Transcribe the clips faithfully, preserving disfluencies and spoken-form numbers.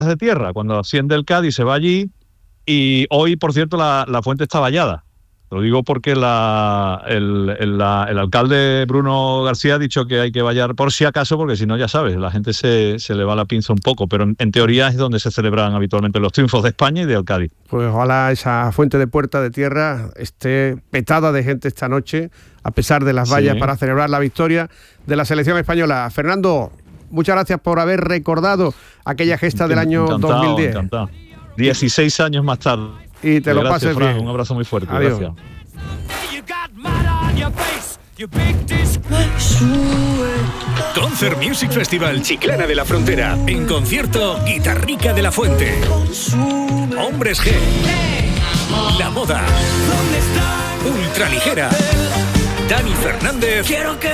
de tierra, cuando asciende el Cádiz se va allí, y hoy, por cierto, la, la fuente está vallada. Lo digo porque la, el, el, la, el alcalde Bruno García ha dicho que hay que vallar por si acaso, porque si no, ya sabes, la gente se, se le va la pinza un poco, pero en, en teoría es donde se celebran habitualmente los triunfos de España y del Cádiz. Pues ojalá esa fuente de Puerta de Tierra esté petada de gente esta noche, a pesar de las vallas, sí, para celebrar la victoria de la selección española. Fernando, muchas gracias por haber recordado aquella gesta del año encantado, dos mil diez. Encantado. dieciséis años más tarde. Y te lo gracias, pases Fran, bien. Un abrazo muy fuerte. Adiós. Gracias. Concert Music Festival Chiclana de la Frontera. En concierto, Guitarrica de la Fuente, Hombres G, La Moda, Ultraligera, Dani Fernández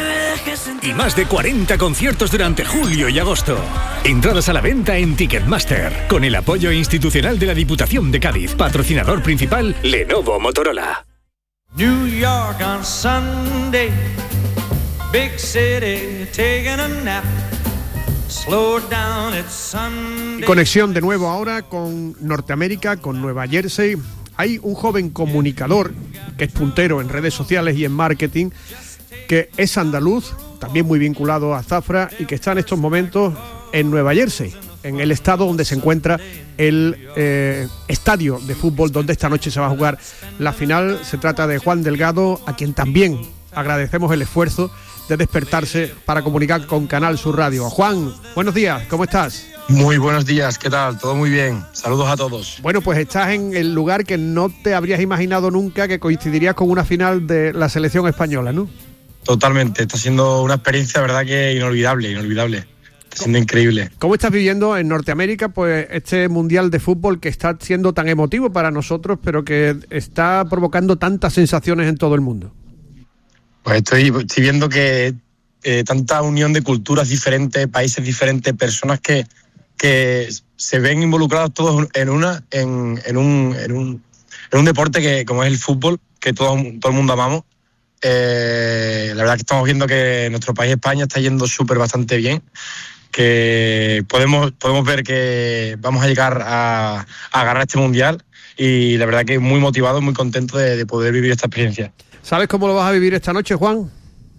y más de cuarenta conciertos durante julio y agosto. Entradas a la venta en Ticketmaster, con el apoyo institucional de la Diputación de Cádiz. Patrocinador principal, Lenovo Motorola. New York on Sunday, big city taking a nap. Slow down, it's Sunday. Conexión de nuevo ahora con Norteamérica, con Nueva Jersey. Hay un joven comunicador que es puntero en redes sociales y en marketing, que es andaluz, también muy vinculado a Zafra, y que está en estos momentos en Nueva Jersey, en el estado donde se encuentra el eh, estadio de fútbol donde esta noche se va a jugar la final. Se trata de Juan Delgado, a quien también agradecemos el esfuerzo de despertarse para comunicar con Canal Sur Radio. Juan, buenos días, ¿cómo estás? Muy buenos días, ¿qué tal? Todo muy bien, saludos a todos. Bueno, pues estás en el lugar que no te habrías imaginado nunca que coincidirías con una final de la selección española, ¿no? Totalmente, está siendo una experiencia, verdad, que inolvidable, inolvidable. Está siendo increíble. ¿Cómo estás viviendo en Norteamérica pues este Mundial de Fútbol que está siendo tan emotivo para nosotros, pero que está provocando tantas sensaciones en todo el mundo? Pues estoy, estoy viendo que eh, tanta unión de culturas diferentes, países diferentes, personas que, que se ven involucrados todos en una en, en, un, en, un, en un deporte que como es el fútbol, que todo, todo el mundo amamos. Eh, la verdad que estamos viendo que nuestro país, España, está yendo súper bastante bien, que podemos, podemos ver que vamos a llegar a, a ganar este Mundial, y la verdad que muy motivado, muy contento de, de poder vivir esta experiencia. ¿Sabes cómo lo vas a vivir esta noche, Juan?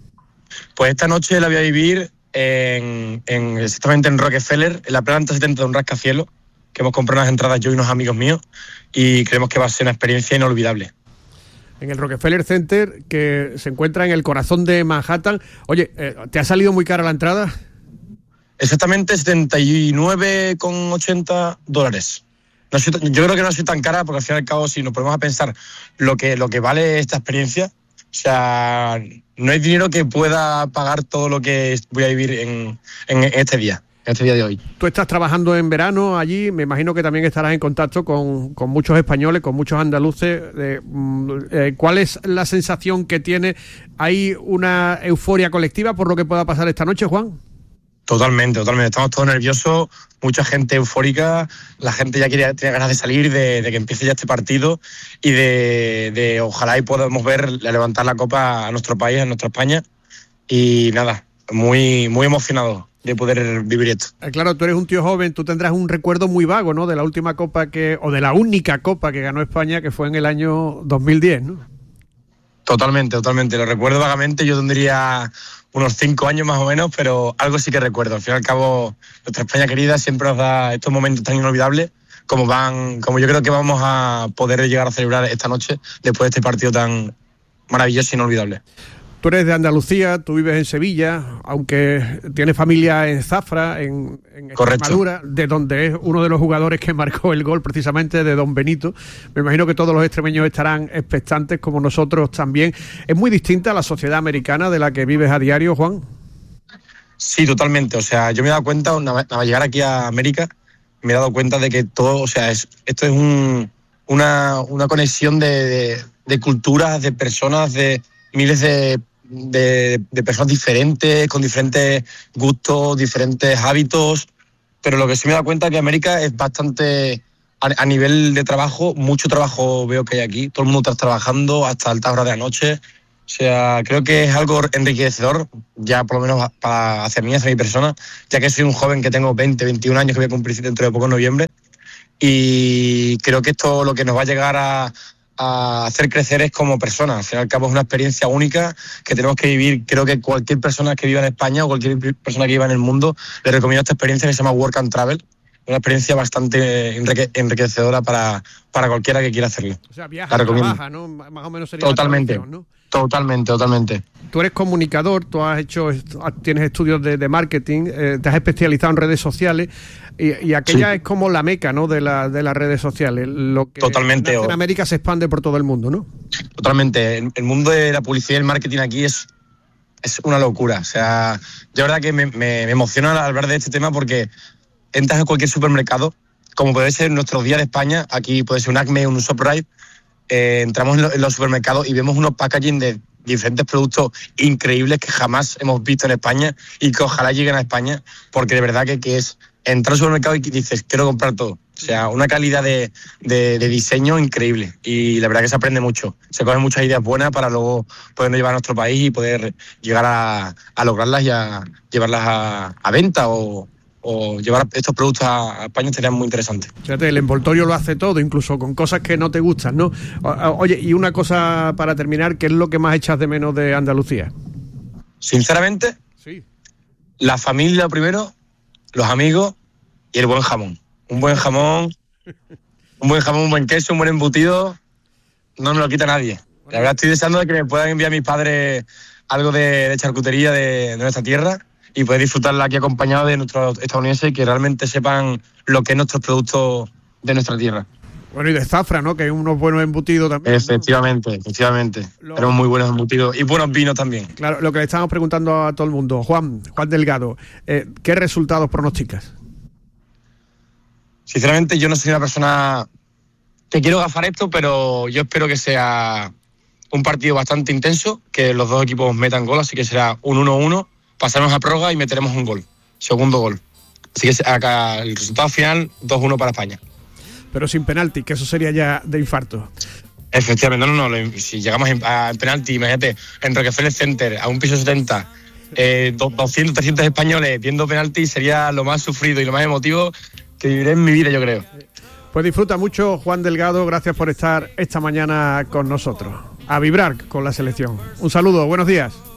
Pues esta noche la voy a vivir en, en, exactamente en Rockefeller, en la planta setenta de un rascacielos, que hemos comprado unas entradas yo y unos amigos míos, y creemos que va a ser una experiencia inolvidable. En el Rockefeller Center, que se encuentra en el corazón de Manhattan. Oye, ¿te ha salido muy cara la entrada? Exactamente setenta y nueve con ochenta dólares. No soy, yo creo que no soy tan cara, porque al fin y al cabo, si nos ponemos a pensar lo que, lo que vale esta experiencia, o sea, no hay dinero que pueda pagar todo lo que voy a vivir en, en este día, en este día de hoy. Tú estás trabajando en verano allí, me imagino que también estarás en contacto con, con muchos españoles, con muchos andaluces. Eh, eh, ¿Cuál es la sensación que tiene? ¿Hay una euforia colectiva por lo que pueda pasar esta noche, Juan? Totalmente, totalmente. Estamos todos nerviosos, mucha gente eufórica, la gente ya quiere, tiene ganas de salir, de, de que empiece ya este partido, y de, de ojalá y podamos ver levantar la copa a nuestro país, a nuestra España. Y nada, muy, muy emocionado de poder vivir esto. Claro, tú eres un tío joven, tú tendrás un recuerdo muy vago, ¿no? De la última copa que, o de la única copa que ganó España, que fue en el año dos mil diez, ¿no? Totalmente, totalmente. Lo recuerdo vagamente. Yo tendría unos cinco años más o menos, pero algo sí que recuerdo. Al fin y al cabo, nuestra España querida siempre nos da estos momentos tan inolvidables como van, como yo creo que vamos a poder llegar a celebrar esta noche después de este partido tan maravilloso e inolvidable. Tú eres de Andalucía, tú vives en Sevilla, aunque tienes familia en Zafra, en, en Extremadura, de donde es uno de los jugadores que marcó el gol precisamente, de Don Benito. Me imagino que todos los extremeños estarán expectantes, como nosotros también. ¿Es muy distinta a la sociedad americana de la que vives a diario, Juan? Sí, totalmente. O sea, yo me he dado cuenta, al llegar aquí a América, me he dado cuenta de que todo, o sea, es, esto es un, una, una conexión de, de, de culturas, de personas, de miles de De, de personas diferentes, con diferentes gustos, diferentes hábitos, pero lo que sí me he dado cuenta es que América es bastante, a, a nivel de trabajo, mucho trabajo veo que hay aquí, todo el mundo está trabajando hasta altas horas de la noche, sea, creo que es algo enriquecedor, ya por lo menos para hacer mí, hacia mi persona, ya que soy un joven que tengo veinte, veintiún años, que voy a cumplir dentro de poco en noviembre, y creo que esto lo que nos va a llegar a, a hacer crecer es como personas. Al fin y al cabo es una experiencia única que tenemos que vivir. Creo que cualquier persona que viva en España o cualquier persona que viva en el mundo le recomiendo esta experiencia que se llama Work and Travel. Una experiencia bastante enrique- enriquecedora para, para cualquiera que quiera hacerlo. O sea, viaja, trabaja, ¿no? Más o menos sería totalmente, la traducción, ¿no? Totalmente, totalmente. Tú eres comunicador, tú has hecho, tienes estudios de, de marketing, eh, te has especializado en redes sociales y, y aquella sí. es como la meca, ¿no? De, la, de las redes sociales. Lo que totalmente. En América se expande por todo el mundo, ¿no? Totalmente. El, el mundo de la publicidad y el marketing aquí es, es una locura. O sea, yo la verdad que me, me, me emociona al hablar de este tema porque entras a cualquier supermercado, como puede ser nuestro día de España, aquí puede ser un Acme, un Shoprite, eh, entramos en, lo, en los supermercados y vemos unos packaging de diferentes productos increíbles que jamás hemos visto en España y que ojalá lleguen a España, porque de verdad que, que es entrar al supermercado y dices, quiero comprar todo. O sea, una calidad de, de, de diseño increíble y la verdad que se aprende mucho. Se cogen muchas ideas buenas para luego podernos llevar a nuestro país y poder llegar a, a lograrlas y a llevarlas a, a venta o o llevar estos productos a España sería muy interesante. Fíjate, el envoltorio lo hace todo, incluso con cosas que no te gustan, ¿no? Oye, y una cosa para terminar, ¿qué es lo que más echas de menos de Andalucía? Sinceramente, sí. La familia primero, los amigos y el buen jamón. Un buen jamón, un buen jamón, un buen queso, un buen embutido, no me lo quita nadie. La verdad estoy deseando de que me puedan enviar mis padres algo de, de charcutería de, de nuestra tierra y poder disfrutarla aquí acompañado de nuestros estadounidenses y que realmente sepan lo que es nuestros productos de nuestra tierra. Bueno, y de zafra, ¿no? Que hay unos buenos embutidos también. Efectivamente, ¿no? efectivamente. Lo... Tenemos muy buenos embutidos y buenos vinos también. Claro, lo que le estamos preguntando a todo el mundo. Juan, Juan Delgado, eh, ¿qué resultados pronosticas? Sinceramente, yo no soy una persona que quiero gafar esto, pero yo espero que sea un partido bastante intenso, que los dos equipos metan gol, así que será un uno uno. Pasaremos a prórroga y meteremos un gol, segundo gol. Así que acá el resultado final, dos uno para España. Pero sin penalti, que eso sería ya de infarto. Efectivamente, no, no, no. Si llegamos en, a penalti, imagínate, en Rockefeller Center, a un piso setenta, eh, doscientos, trescientos españoles viendo penalti, sería lo más sufrido y lo más emotivo que viviré en mi vida, yo creo. Pues disfruta mucho, Juan Delgado, gracias por estar esta mañana con nosotros. A vibrar con la selección. Un saludo, buenos días.